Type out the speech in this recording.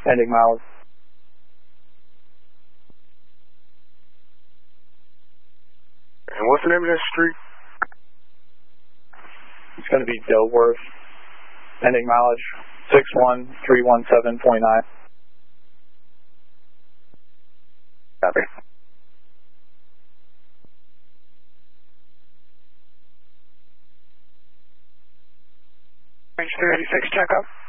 Pending mileage. And what's the name of that street? It's going to be Dilworth. Pending mileage 61317.9. Copy. Range 386, check up.